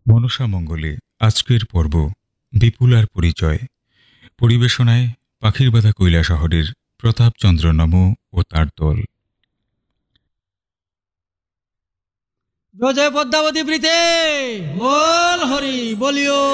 মনসা মঙ্গলে আজকের পর্ব বিপুল আর পরিচয় পরিবেশনায় পাখির বাঁধা কৈলা শহরের প্রতাপচন্দ্র নম ও তার দল। জয় জয় পদ্মাবতী প্রীতে বল হরি বলিও।